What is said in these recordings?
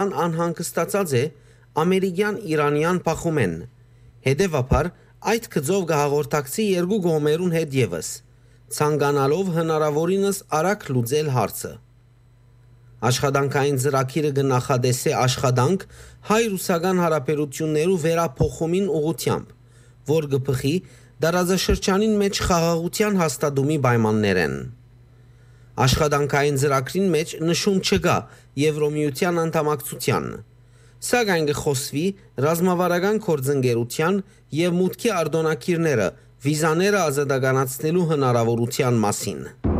անհանգստացած է ամերիկյան իրանյան փախումեն։ Հետևաբար այդ գծով կհաղորդակցի երկու կողմերուն հետ եւս, ցանկանալով հնարավորինս արագ լուծել հարցը։ Աշխատանքային ծրագիրը կնախադեսի աշխատանք հայ-ռուսական հարաբերություններու վերափոխումին ուղղությամբ, որ կփխի դարաձաշրջանին մեջ խաղաղության հաստատումի պայմաններեն։ Աշխատանքային ծրագրին մեջ նշում չկա Եվրոմիության անդամակցության, սակայն կխոսվի ռազմավարական գործընկերության եւ մուտքի արտոնակիրները վիզաները ազատականացնելու հնարավորության մասին։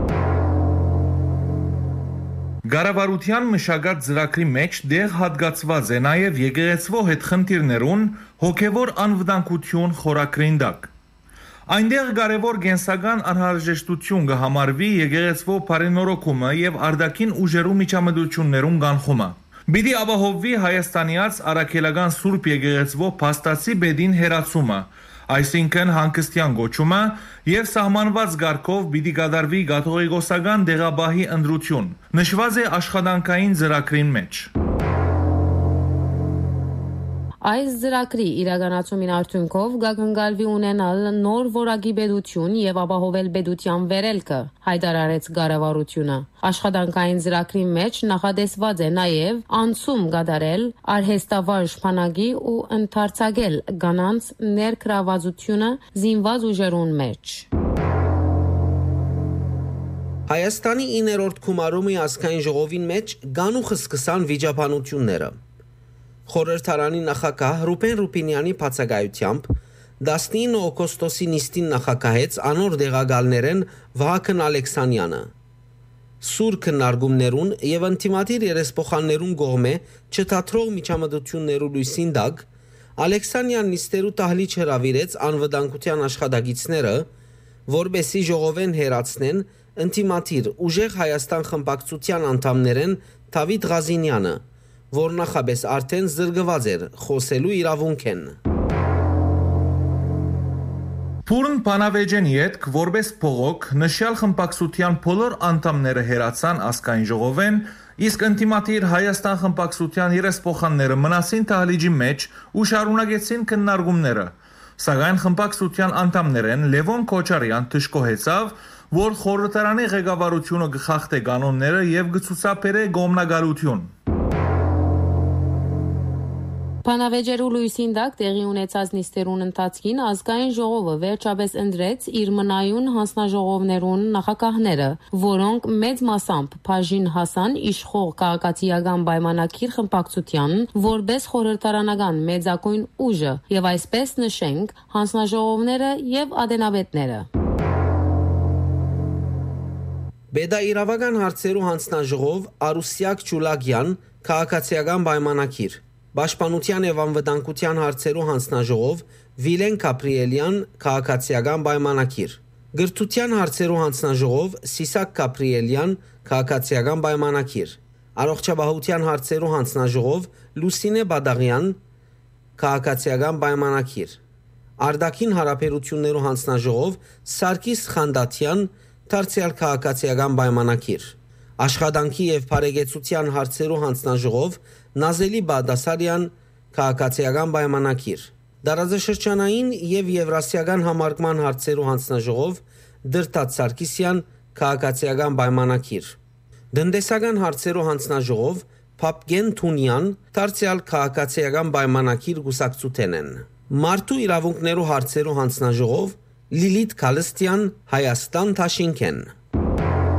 Կառավարության մշակած ծրագրի մեջ դեղ հատկացված է նաև եկեղեցվո հետ խնդիրներուն հոգևոր անվտանգություն խորագրին տակ։ Այնտեղ կարևոր կենսական անհրաժեշտություն կհամարվի եկեղեցվո բարենորոգումը եւ արտաքին ուժերու միջամտություններուն կանխումը։ Պիտի ապահովվի հայաստանյաց առաքելական Սուրբ եկեղեցվո փաստացի բեդին հերացումը, այսինքն հանգստյան գոչումը եւ սահմանված կարգով պիտի կատարվի կաթողիկոսական դեղաբահի ընտրություն։ Նշված է աշխատանքային ծրագրին մեջ։ Այս ծրագրի իրականացումին արդյունքով կգնգալվի ունենալ նոր որակի պետություն եւ ապահովել պետության վերելքը, հայտարարեց կառավարությունը։ Աշխատանքային ծրագրի մեջ նախադեсված է նաեւ անցում կատարել արհեստավարժ բանակի ու ընդարձակել կանանց ներգրավվածությունը զինված ուժերուն մեջ։ Հայաստանի 9-րդ գումարումի ազգային ժողովին մեջ գանուխը սկսան վիճաբանությունները։ Խորհրդարանի նախագահ Ռուբեն Ռուբինյանի բացակայությամբ 19 օգոստոսի նիստին նախագահեց անոր դեղակալներեն Վահագն Ալեքսանյանը։ Սուր քննարկումներուն եւ ինտիմատիր երեսփոխաններուն կողմէ չթատրող միջամտություններու լույսին տակ Ալեքսանյան նիստերու տահլիճ հրավիրեց անվտանգության աշխատակիցները, որբեսի ժողովեն հերացնեն ինտիմատիր ուժեղ Հայաստան խմբակցության անդամներեն Դավիթ Ղազինյանը, որ նախաբես արդեն զրկված էր խոսելու իրավունքեն։ Փուրն Պանավեջենի հետ որպես փողոք նշյալ խմբակցության բոլոր անդամները հերացան ազգային ժողովեն, իսկ ինտիմատիր Հայաստան խմբակցության երեսփոխանները մնացին տահլիճի մեջ ու շարունակեցին քննարկումները։ Սակայն խմբակցության անդամներեն Լևոն Քոչարյան դժգոհեցավ, որ խորհրդարանի ղեկավարությունը կխախտե կանոնները եւ կցուցաբերե գոմնագարություն։ Պանավեջերու լույսին տակ տեղի ունեցած նիստերուն ընթացքին ազգային ժողովը վերջապես ընտրեց իր մնայուն հանձնաժողովներուն նախագահները, որոնք մեծ մասամբ բաժին հասան իշխող քաղաքացիական պայմանագիր խմբակցության որպես խորհրդարանական մեծակույն ուժը եւ այսպես նշենք հանձնաժողովները եւ ադենաբետները։ Բեդաիրավական հարցերու հանձնաժողով Արուսյակ Ճուլագյան քաղաքացիական պայմանագիր, Պաշտպանության եւ անվտանգության հարցերու հանձնաժողով Վիլեն Կապրիելյան քաղաքացիական պայմանագիր, Գրթության հարցերու հանձնաժողով Սիսակ Կապրիելյան քաղաքացիական պայմանագիր, Առողջապահության հարցերու հանձնաժողով Լուսինե Բադաղյան քաղաքացիական պայմանագիր, Արտաքին հարաբերություններու հանձնաժողով Սարգիս Խանդատյան դարձյալ քաղաքացիական պայմանագիր, Աշխատանքի եւ բարեկեցության հարցերու հանձնաժողով Նազելի Բադասարյան քաղաքացիական պայմանագիր, Դարաձաշրջանային եւ Եվրասիական համարկման հարցերու հանձնաժողով Դրտաց Սարգսյան քաղաքացիական պայմանագիր, Տնտեսական հարցերու հանձնաժողով Փապգեն Թունյան դարձյալ քաղաքացիական պայմանագիր գուսակցութենեն, Մարդու իրավունքներու հարցերու հանձնաժողով Լիլիթ Քալստյան Հայաստան Թաշինքեն